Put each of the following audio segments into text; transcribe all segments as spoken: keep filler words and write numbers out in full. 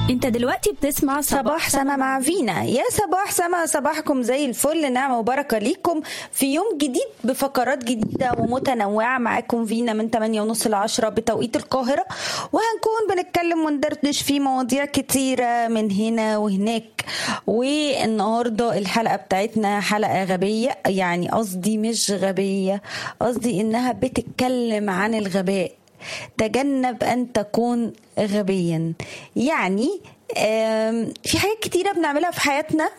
انت دلوقتي بتسمع صباح, صباح سما مع فينا. يا صباح سما، صباحكم زي الفل، نعمة وبركة ليكم في يوم جديد بفقرات جديدة ومتنوعة. معاكم فينا من ثمانية ونص ل عشرة بتوقيت القاهرة، وهنكون بنتكلم وندردش في مواضيع كتيرة من هنا وهناك. والنهاردة الحلقة بتاعتنا حلقة غبية، يعني قصدي مش غبية، قصدي انها بتتكلم عن الغباء. تجنب أن تكون غبيا. يعني في حاجات كتيرة بنعملها في حياتنا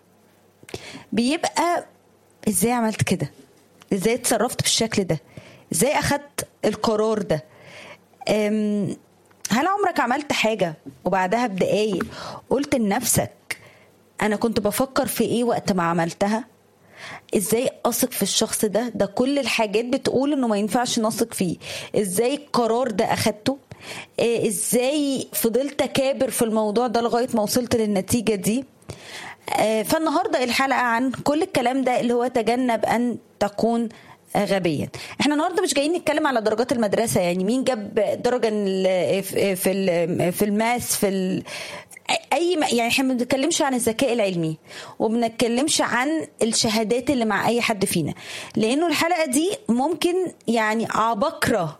بيبقى ازاي عملت كده، ازاي اتصرفت بالشكل ده، ازاي اخدت القرار ده. هل عمرك عملت حاجة وبعدها بدقايق قلت لنفسك انا كنت بفكر في ايه وقت ما عملتها؟ ازاي اثق في الشخص ده؟ ده كل الحاجات بتقول انه ما ينفعش نثق فيه. ازاي القرار ده اخدته؟ ازاي فضلت اكابر في الموضوع ده لغاية ما وصلت للنتيجة دي؟ فالنهاردة الحلقة عن كل الكلام ده اللي هو تجنب ان تكون غبيا. احنا النهارده مش جايين نتكلم على درجات المدرسة، يعني مين جاب درجة في في الماس في ال اي، يعني احنا ما بنتكلمش عن الذكاء العلمي وبنتكلمش عن الشهادات اللي مع اي حد فينا، لانه الحلقة دي ممكن يعني عبقرة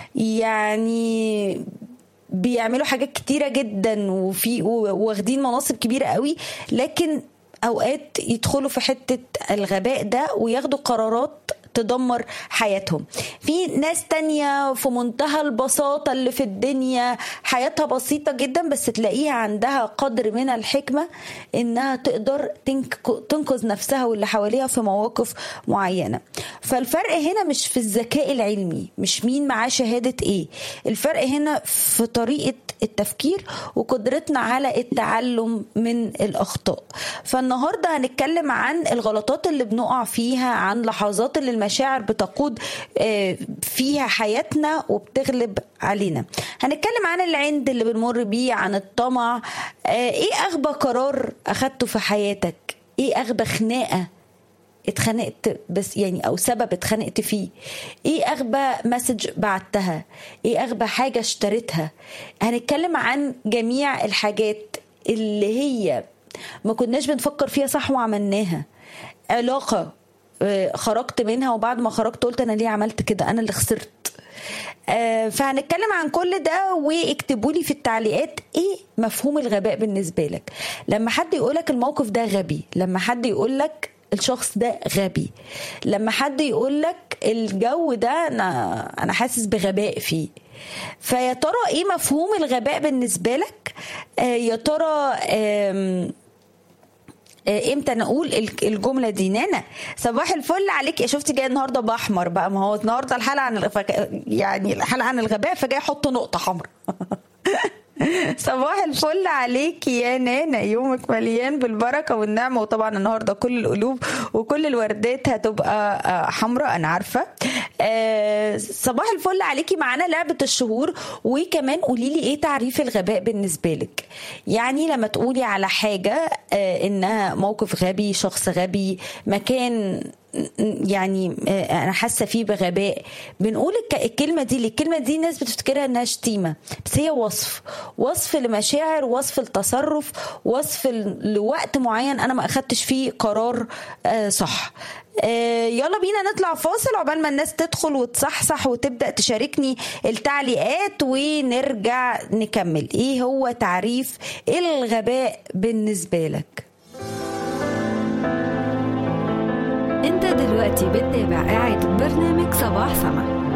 يعني بيعملوا حاجات كتيرة جدا وفي واخدين مناصب كبيرة قوي، لكن اوقات يدخلوا في حتة الغباء ده وياخدوا قرارات تدمر حياتهم. في ناس تانية في منتهى البساطة اللي في الدنيا، حياتها بسيطة جدا، بس تلاقيها عندها قدر من الحكمة انها تقدر تنقذ نفسها واللي حواليها في مواقف معينة. فالفرق هنا مش في الذكاء العلمي، مش مين معاه شهادة ايه، الفرق هنا في طريقة التفكير وقدرتنا على التعلم من الأخطاء. فالنهاردة هنتكلم عن الغلطات اللي بنقع فيها، عن لحظات اللي المشاعر بتقود فيها حياتنا وبتغلب علينا. هنتكلم عن العند اللي بنمر بيه، عن الطمع. ايه أغبى قرار أخدته في حياتك؟ ايه أغبى خناقة اتخانقت بس يعني او سبب اتخانقت فيه؟ ايه اغبى مسج بعتها؟ ايه اغبى حاجة اشتريتها؟ هنتكلم عن جميع الحاجات اللي هي ما كناش بنفكر فيها صح وعملناها. علاقة خرجت منها وبعد ما خرجت قلت انا ليه عملت كده، انا اللي خسرت. فهنتكلم عن كل ده، واكتبوا لي في التعليقات ايه مفهوم الغباء بالنسبة لك. لما حد يقولك الموقف ده غبي، لما حد يقولك الشخص ده غبي، لما حد يقولك الجو ده انا انا حاسس بغباء فيه. فيا ترى ايه مفهوم الغباء بالنسبه لك؟ آه يا ترى آه امتى نقول الجمله دي؟ نانا صباح الفل عليك. شفتي جاي النهارده باحمر بقى، ما هو النهارده الحلقه عن الغ... يعني الحلقه عن الغباء، فجاي احط نقطه حمراء. صباح الفل عليك يا نانا، يومك مليان بالبركة والنعمة، وطبعا النهاردة كل القلوب وكل الوردات هتبقى حمراء أنا عارفة. صباح الفل عليكي. معانا لعبة الشهور، وكمان قوليلي ايه تعريف الغباء بالنسبة لك. يعني لما تقولي على حاجة انها موقف غبي، شخص غبي، مكان يعني انا حاسه فيه بغباء، بنقول الكلمه دي. الكلمه دي الناس بتفتكرها انها شتيمه، بس هي وصف وصف لمشاعر، وصف لتصرف، وصف لوقت معين انا ما اخدتش فيه قرار صح. يلا بينا نطلع فاصل عقبال ما الناس تدخل وتصحصح وتبدا تشاركني التعليقات، ونرجع نكمل. ايه هو تعريف الغباء بالنسبه لك؟ انت دلوقتي بتتابع إعادة برنامج صباح سما.